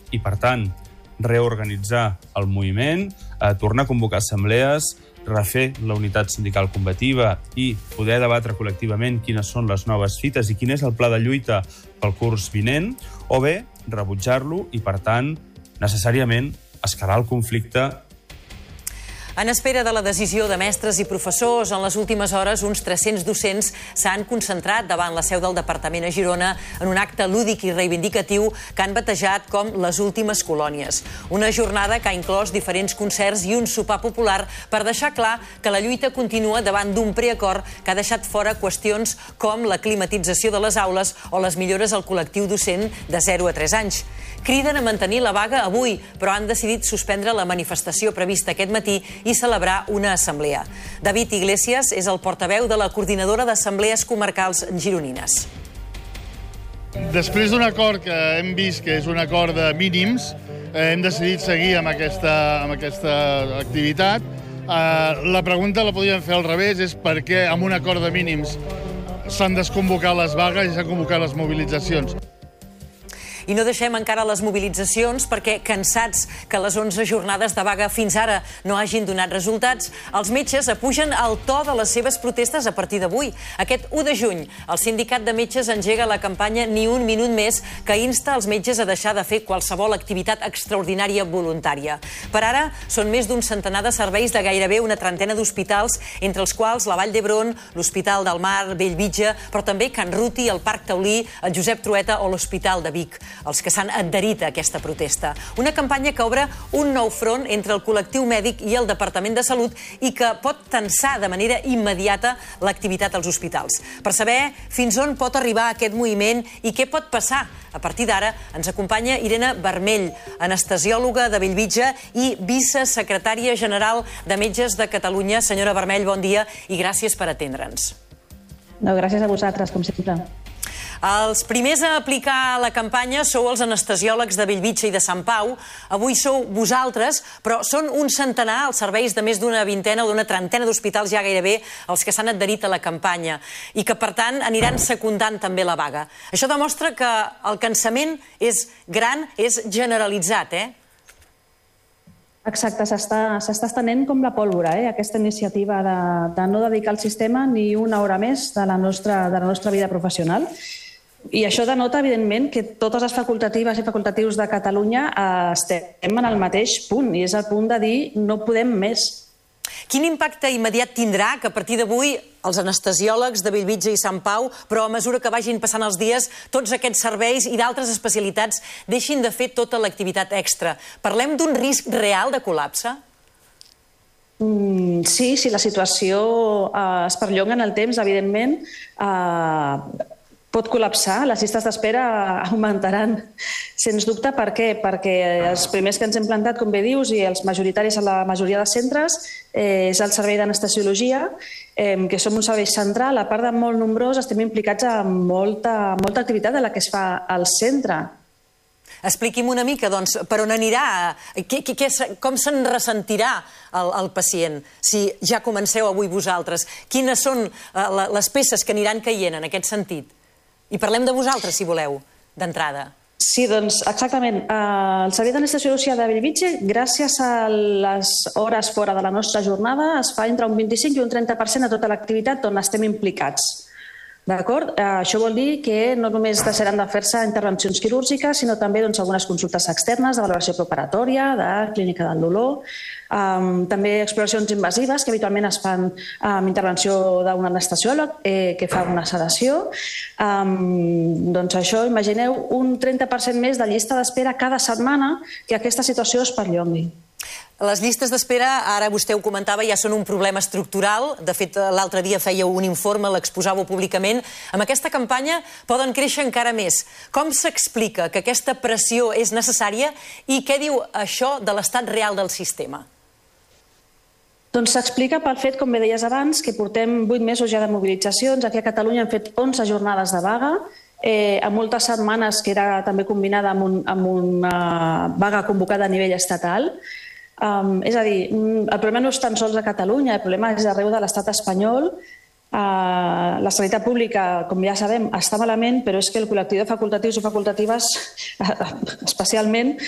i, per tant, reorganitzar el moviment, tornar a convocar assemblees, refer la unitat sindical combativa i poder debatre col·lectivament quines són les noves fites i quin és el pla de lluita pel curs vinent, o bé rebutjar-lo i, per tant, necessàriament escalar el conflicte. En espera de la decisió de mestres i professors, en les últimes hores uns 300 docents s'han concentrat davant la seu del departament a Girona en un acte lúdic i reivindicatiu que han batejat com les últimes colònies. Una jornada que ha inclòs diferents concerts i un sopar popular per deixar clar que la lluita continua davant d'un preacord que ha deixat fora qüestions com la climatització de les aules o les millores al col·lectiu docent de 0 a 3 anys. Criden a mantenir la vaga avui, però han decidit suspendre la manifestació prevista aquest matí i celebrar una assemblea. David Iglesias és el portaveu de la coordinadora d'assemblees comarcals gironines. Després d'un acord que hem vist que és un acord de mínims, hem decidit seguir amb aquesta activitat. La pregunta la podríem fer al revés, és per què amb un acord de mínims s'han desconvocat les vagues i s'han convocat les mobilitzacions. I no deixem encara les mobilitzacions perquè, cansats que les 11 jornades de vaga fins ara no hagin donat resultats, els metges apugen el to de les seves protestes a partir d'avui. Aquest 1 de juny, el Sindicat de Metges engega la campanya Ni un minut més, que insta els metges a deixar de fer qualsevol activitat extraordinària voluntària. Per ara, són més d'un centenar de serveis de gairebé una trentena d'hospitals, entre els quals la Vall d'Hebron, l'Hospital del Mar, Bellvitge, però també Can Ruti, el Parc Taulí, el Josep Trueta o l'Hospital de Vic, els que s'han adherit a aquesta protesta. Una campanya que obre un nou front entre el col·lectiu mèdic i el Departament de Salut i que pot tensar de manera immediata l'activitat als hospitals. Per saber fins on pot arribar aquest moviment i què pot passar a partir d'ara, ens acompanya Irene Vermell, anestesiòloga de Bellvitge i vicesecretària general de Metges de Catalunya. Senyora Vermell, bon dia i gràcies per atendre'ns. No, gràcies a vosaltres, com sempre. Els primers a aplicar la campanya sou els anestesiòlegs de Bellvitge i de Sant Pau. Avui sou vosaltres, però són un centenar els serveis de més d'una vintena o d'una trentena d'hospitals ja gairebé els que s'han adherit a la campanya i que, per tant, aniran secundant també la vaga. Això demostra que el cansament és gran, és generalitzat, Exacte, s'està estenent com la pólvora, aquesta iniciativa de no dedicar al sistema ni una hora més de la nostra vida professional. I això denota, evidentment, que totes les facultatives i facultatius de Catalunya estem en el mateix punt, i és el punt de dir no podem més. Quin impacte immediat tindrà que a partir d'avui els anestesiòlegs de Bellvitge i Sant Pau, però a mesura que vagin passant els dies, tots aquests serveis i d'altres especialitats deixin de fer tota l'activitat extra? Parlem d'un risc real de col·lapse? Sí, si la situació es perllonga en el temps, evidentment, pot col·lapsar, les llistes d'espera augmentaran, sens dubte. Per què? Perquè els primers que ens hem plantat, com bé dius, i els majoritaris a la majoria de centres, és el servei d'anestesiologia, que som un servei central. A part de molt nombrós, estem implicats en molta activitat de la que es fa al centre. Expliqui'm una mica, doncs, per on anirà, com se'n ressentirà el pacient, si ja comenceu avui vosaltres. Quines són les peces que aniran caient en aquest sentit? I parlem de vosaltres, si voleu, d'entrada. Sí, doncs, exactament. El servei d'anestesiologia de Bellvitge, gràcies a les hores fora de la nostra jornada, es fa entre un 25 i un 30% de tota l'activitat on estem implicats. D'acord? Això vol dir que no només deixaran de fer-se intervencions quirúrgiques, sinó també algunes consultes externes de valoració preparatòria, de clínica del dolor, també exploracions invasives que habitualment es fan amb intervenció d'un anestesiòleg que fa una sedació. Doncs això, imagineu, un 30% més de llista d'espera cada setmana que aquesta situació es perllongui. Les llistes d'espera, ara vostè ho comentava, ja són un problema estructural. De fet, l'altre dia fèieu un informe, l'exposàveu públicament. Amb aquesta campanya poden créixer encara més. Com s'explica que aquesta pressió és necessària i què diu això de l'estat real del sistema? Doncs s'explica pel fet, com bé deies abans, que portem 8 mesos ja de mobilitzacions. Aquí a Catalunya hem fet 11 jornades de vaga, amb moltes setmanes que era també combinada amb una vaga convocada a nivell estatal. És a dir, el problema no és tan sols a Catalunya, el problema és arreu de l'estat espanyol. La sanitat pública, com ja sabem, està malament, però és que el col·lectiu de facultatius o facultatives, especialment,